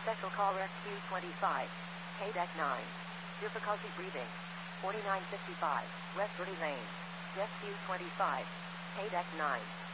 Special call Rescue 25. Deck 9. Difficulty breathing. 4955. West Lane. Rescue 25. Deck 9.